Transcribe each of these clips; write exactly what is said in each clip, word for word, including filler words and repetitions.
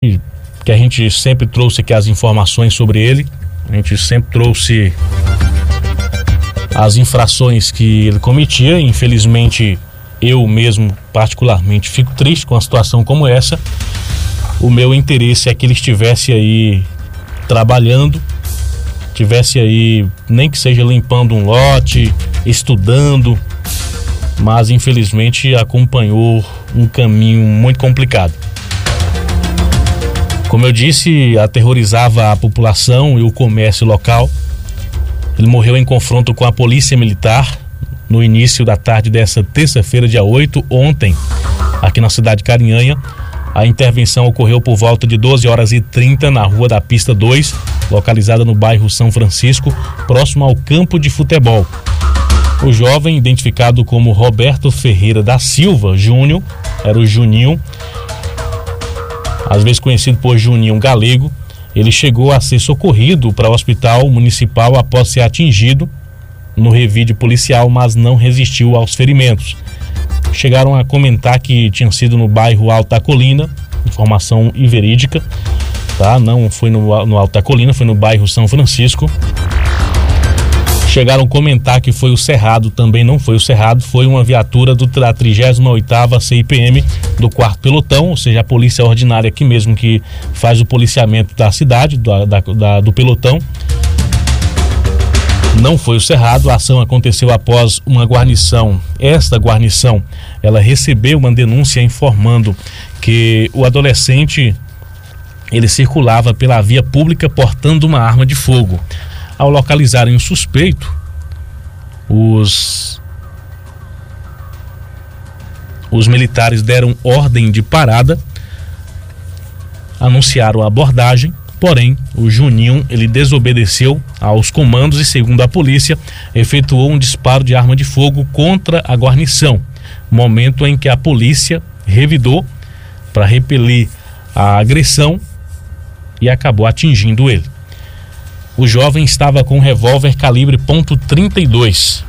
que a gente sempre trouxe aqui as informações sobre ele, a gente sempre trouxe as infrações que ele cometia. Infelizmente, eu mesmo particularmente fico triste com uma situação como essa. O meu interesse é que ele estivesse aí trabalhando, estivesse aí, nem que seja limpando um lote, estudando, mas infelizmente acompanhou um caminho muito complicado. Como eu disse, aterrorizava a população e o comércio local. Ele morreu em confronto com a polícia militar no início da tarde dessa terça-feira, dia oito, ontem, aqui na cidade de Carinhanha. A intervenção ocorreu por volta de doze horas e trinta na rua da Pista dois, localizada no bairro São Francisco, próximo ao campo de futebol. O jovem, identificado como Roberto Ferreira da Silva Júnior, era o Juninho, às vezes conhecido por Juninho Galego. Ele chegou a ser socorrido para o hospital municipal após ser atingido no revide policial, mas não resistiu aos ferimentos. Chegaram a comentar que tinha sido no bairro Alta Colina, informação inverídica, tá? Não foi no, no Alta Colina, foi no bairro São Francisco. Chegaram a comentar que foi o Cerrado, também não foi o Cerrado, foi uma viatura do, da trigésima oitava C I P M do quarto pelotão, ou seja, a polícia ordinária aqui mesmo que faz o policiamento da cidade, do, da, da, do pelotão. Não foi o Cerrado. A ação aconteceu após uma guarnição. Esta guarnição, ela recebeu uma denúncia informando que o adolescente, ele circulava pela via pública portando uma arma de fogo. Ao localizarem o suspeito, os, os militares deram ordem de parada, anunciaram a abordagem, porém o Juninho, ele desobedeceu aos comandos e, segundo a polícia, efetuou um disparo de arma de fogo contra a guarnição, momento em que a polícia revidou para repelir a agressão e acabou atingindo ele. O jovem estava com um revólver calibre ponto trinta e dois.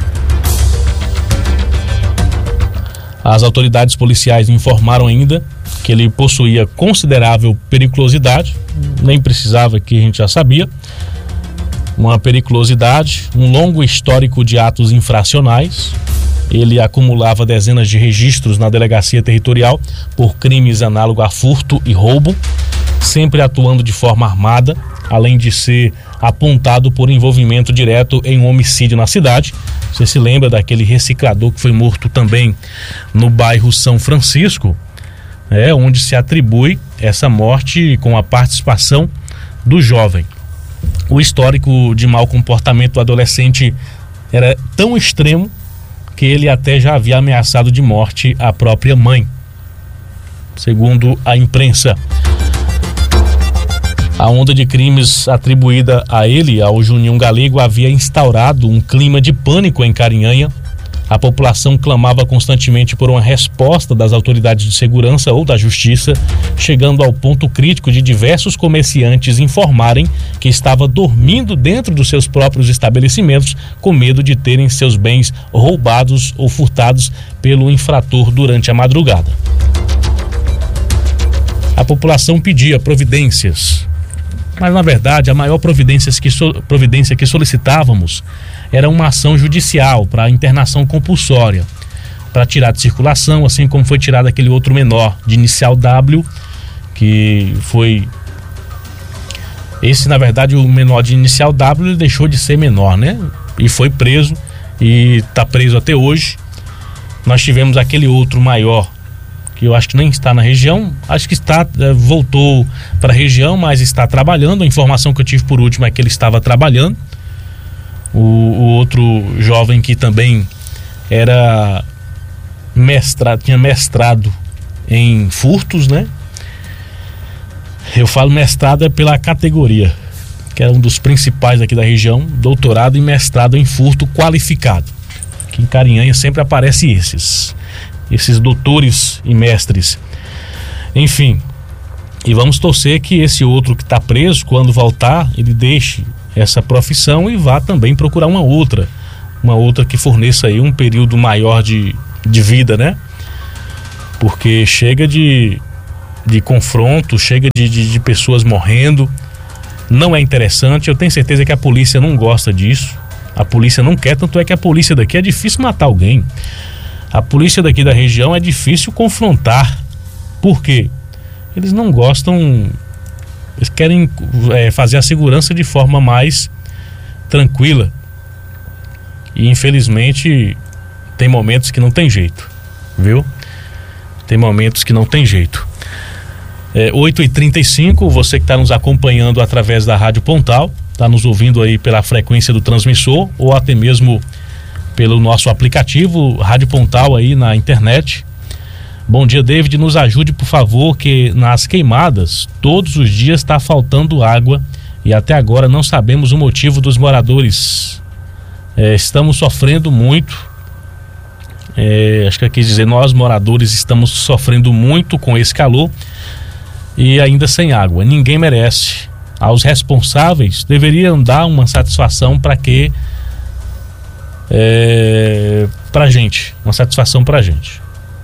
As autoridades policiais informaram ainda que ele possuía considerável periculosidade, nem precisava, que a gente já sabia, uma periculosidade, um longo histórico de atos infracionais. Ele acumulava dezenas de registros na delegacia territorial por crimes análogos a furto e roubo, sempre atuando de forma armada, além de ser apontado por envolvimento direto em um homicídio na cidade. Você se lembra daquele reciclador que foi morto também no bairro São Francisco, é, onde se atribui essa morte com a participação do jovem. O histórico de mau comportamento do adolescente era tão extremo que ele até já havia ameaçado de morte a própria mãe, segundo a imprensa. A onda de crimes atribuída a ele, ao Juninho Galego, havia instaurado um clima de pânico em Carinhanha. A população clamava constantemente por uma resposta das autoridades de segurança ou da justiça, chegando ao ponto crítico de diversos comerciantes informarem que estava dormindo dentro dos seus próprios estabelecimentos com medo de terem seus bens roubados ou furtados pelo infrator durante a madrugada. A população pedia providências, mas na verdade a maior providência que, so, providência que solicitávamos era uma ação judicial para internação compulsória, para tirar de circulação, assim como foi tirado aquele outro menor de inicial W, que foi... Esse, na verdade, o menor de inicial W, ele deixou de ser menor, né? E foi preso, e está preso até hoje. Nós tivemos aquele outro maior, que eu acho que nem está na região, acho que está, voltou para a região, mas está trabalhando. A informação que eu tive por último é que ele estava trabalhando. O, o outro jovem que também era mestrado, tinha mestrado em furtos, né? Eu falo mestrado é pela categoria, que era um dos principais aqui da região, doutorado e mestrado em furto qualificado. Aqui em Carinhanha sempre aparece esses, esses doutores e mestres. Enfim, e vamos torcer que esse outro que está preso, quando voltar, ele deixe essa profissão e vá também procurar uma outra, uma outra que forneça aí um período maior de, de vida, né? Porque chega de de confronto, chega de, de, de pessoas morrendo. Não é interessante. Eu tenho certeza que a polícia não gosta disso. A polícia não quer, tanto é que a polícia daqui é difícil matar alguém. A polícia daqui da região é difícil confrontar. Por quê? Eles não gostam, eles querem é, fazer a segurança de forma mais tranquila. E infelizmente tem momentos que não tem jeito, viu? Tem momentos que não tem jeito. É, oito e trinta e cinco, você que está nos acompanhando através da Rádio Pontal, está nos ouvindo aí pela frequência do transmissor ou até mesmo pelo nosso aplicativo Rádio Pontal aí na internet. Bom dia, David, nos ajude por favor, que nas queimadas todos os dias está faltando água e até agora não sabemos o motivo dos moradores. É, estamos sofrendo muito, é, acho que quer dizer, nós moradores estamos sofrendo muito com esse calor e ainda sem água. Ninguém merece. Aos responsáveis deveriam dar uma satisfação para que é, pra gente, uma satisfação pra gente.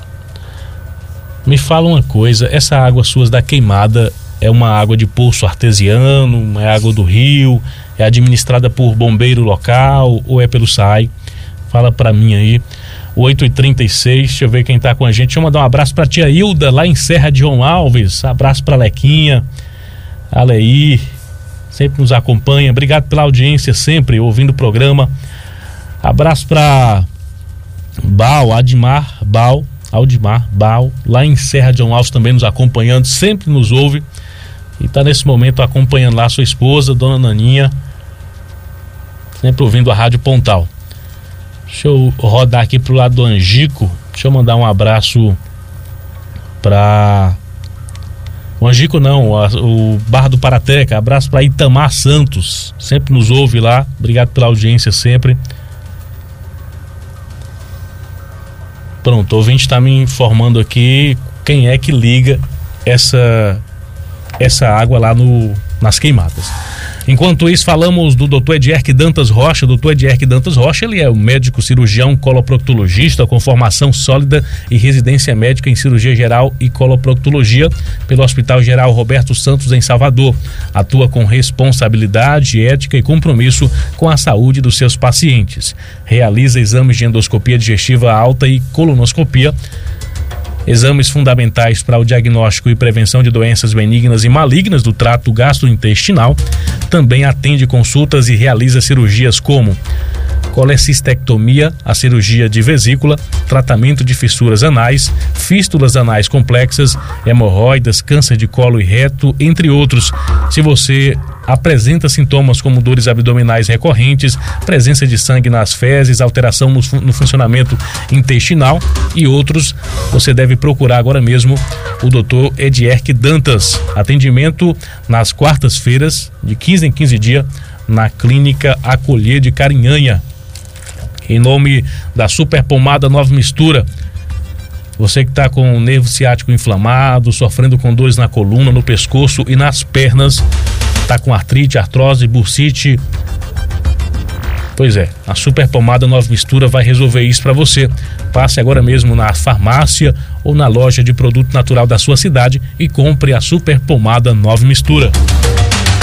Me fala uma coisa, essa água suas da queimada é uma água de poço artesiano, é água do rio, é administrada por bombeiro local ou é pelo S A I? Fala pra mim aí. oito e trinta e seis, deixa eu ver quem tá com a gente. Deixa eu mandar um abraço pra tia Hilda lá em Serra de João Alves, abraço pra Lequinha, Aleí, sempre nos acompanha, obrigado pela audiência sempre, ouvindo o programa. Abraço pra Bal, Admar Bal, Aldimar Bal, lá em Serra de João Alves também nos acompanhando, sempre nos ouve e tá nesse momento acompanhando lá a sua esposa, dona Naninha, sempre ouvindo a Rádio Pontal. Deixa eu rodar aqui pro lado do Angico, deixa eu mandar um abraço pra o Angico não, o Barra do Parateca, abraço pra Itamar Santos, sempre nos ouve lá, obrigado pela audiência sempre. Pronto, o ouvinte está me informando aqui quem é que liga essa, essa água lá no, nas queimadas. Enquanto isso, falamos do doutor Edierque Dantas Rocha. doutor Edierque Dantas Rocha, ele é um médico cirurgião coloproctologista com formação sólida e residência médica em cirurgia geral e coloproctologia pelo Hospital Geral Roberto Santos em Salvador. Atua com responsabilidade, ética e compromisso com a saúde dos seus pacientes. Realiza exames de endoscopia digestiva alta e colonoscopia, exames fundamentais para o diagnóstico e prevenção de doenças benignas e malignas do trato gastrointestinal. Também atende consultas e realiza cirurgias como colecistectomia, a cirurgia de vesícula, tratamento de fissuras anais, fístulas anais complexas, hemorroidas, câncer de colo e reto, entre outros. Se você apresenta sintomas como dores abdominais recorrentes, presença de sangue nas fezes, alteração no, no funcionamento intestinal e outros, você deve procurar agora mesmo o doutor Edierque Dantas. Atendimento nas quartas-feiras, de quinze em quinze dias, na Clínica Acolher de Carinhanha. Em nome da Super Pomada Nova Mistura, você que está com o nervo ciático inflamado, sofrendo com dores na coluna, no pescoço e nas pernas, está com artrite, artrose, bursite, pois é, a Super Pomada Nova Mistura vai resolver isso para você. Passe agora mesmo na farmácia ou na loja de produto natural da sua cidade e compre a Super Pomada Nova Mistura.